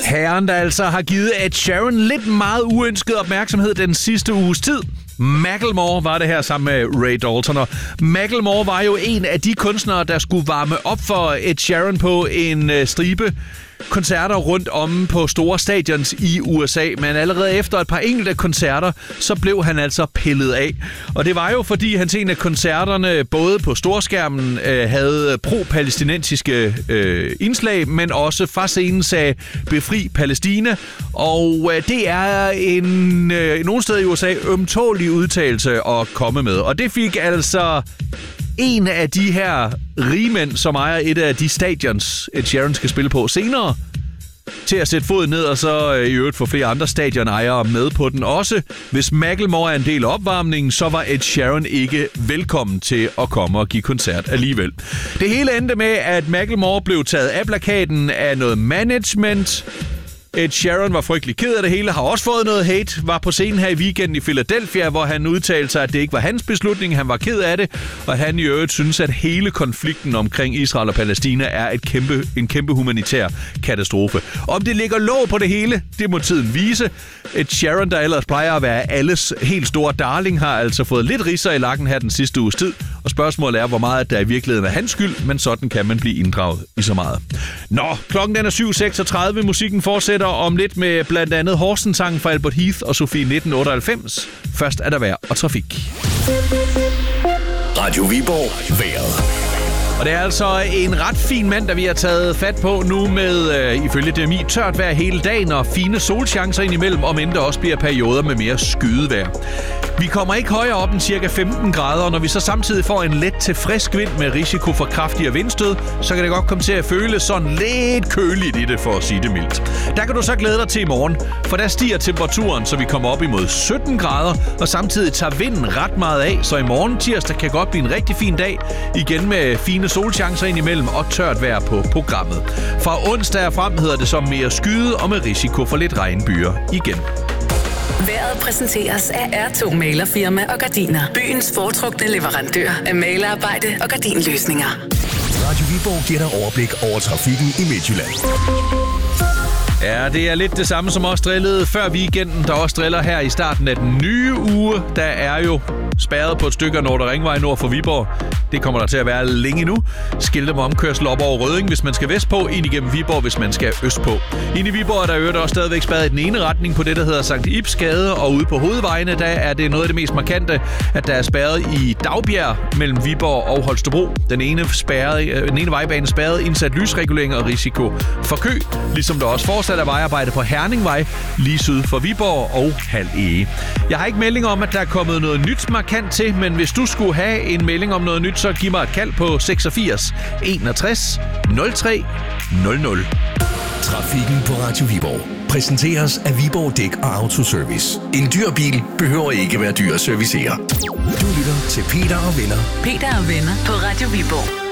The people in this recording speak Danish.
Herren, der altså har givet Ed Sheeran lidt meget uønsket opmærksomhed den sidste uges tid. Macklemore var det her sammen med Ray Dalton, og Macklemore var jo en af de kunstnere, der skulle varme op for Ed Sheeran på en stribe koncerter rundt om på store stadions i USA, men allerede efter et par enkelte koncerter, så blev han altså pillet af. Og det var jo, fordi han til en af koncerterne, både på storskærmen, havde pro-palæstinensiske indslag, men også fra scenen sagde befri Palæstina. Og det er nogle steder i USA ømtålig udtalelse at komme med. Og det fik altså en af de her rigmænd, som ejer et af de stadions, Ed Sheeran skal spille på senere, til at sætte foden ned, og så i øvrigt få flere andre stadionejere med på den også. Hvis Macklemore er en del af opvarmningen, så var Ed Sheeran ikke velkommen til at komme og give koncert alligevel. Det hele endte med, at Macklemore blev taget af plakaten af noget management. Ed Sheeran var frygtelig ked af det hele, har også fået noget hate, var på scenen her i weekenden i Philadelphia, hvor han udtalte sig, at det ikke var hans beslutning, han var ked af det, og han i øvrigt synes, at hele konflikten omkring Israel og Palæstina er en kæmpe humanitær katastrofe. Om det ligger låg på det hele, det må tiden vise. Ed Sheeran, der ellers plejer at være alles helt store darling, har altså fået lidt ridser i lakken her den sidste uges tid, og spørgsmålet er, hvor meget der i virkeligheden er hans skyld, men sådan kan man blive inddraget i så meget. Nå, klokken den er 7.36, musikken fortsætter om lidt med blandt andet Horsen-sangen fra Albert Heath og Sofie 1998. Først er der vejr og trafik. Radio Viborg vejret. Og det er altså en ret fin mand, der vi har taget fat på nu med, ifølge DMI, tørt vejr hele dagen og fine solchancer indimellem, om end der også bliver perioder med mere skydevejr. Vi kommer ikke højere op end cirka 15 grader, og når vi så samtidig får en let til frisk vind med risiko for kraftigere vindstød, så kan det godt komme til at føles sådan lidt køligt i det, for at sige det mildt. Der kan du så glæde dig til i morgen, for der stiger temperaturen, så vi kommer op imod 17 grader, og samtidig tager vinden ret meget af, så i morgen tirsdag kan godt blive en rigtig fin dag, igen med fine solchancer indimellem og tørt vejr på programmet. Fra onsdag frem hedder det så mere skyde og med risiko for lidt regnbyer igen. Vejret præsenteres af R2 Malerfirma og Gardiner. Byens foretrukne leverandør af malerarbejde og gardinløsninger. Radio Viborg giver dig overblik over trafikken i Midtjylland. Ja, det er lidt det samme som også drillede før weekenden, der også driller her i starten af den nye uge. Der er jo spærret på et stykke af Nordre Ringvej nord for Viborg. Det kommer der til at være længe nu. Skilte med omkørsel op over Rødding, hvis man skal vestpå, ind igennem Viborg, hvis man skal østpå. Inde i Viborg er der øvrigt også stadigvæk spærret i den ene retning på det, der hedder Sankt Ibs Gade, og ude på hovedvejene, der er det noget af det mest markante, at der er spærret i Dagbjerg mellem Viborg og Holstebro. Den ene vejbane spærret, indsat lysregulering og risiko for kø, ligesom der også fortsat er vejarbejde på Herningvej, lige syd for Viborg og Hald Ege. Jeg har ikke melding om, at der er kommet noget nyt markant til, men hvis du skulle have en melding om noget nyt, så giv mig et kald på 86 61 03 00. Trafikken på Radio Viborg præsenteres af Viborg Dæk og Autoservice. En dyr bil behøver ikke være dyr at servicere. Du lytter til Peter og Venner. Peter og Venner på Radio Viborg.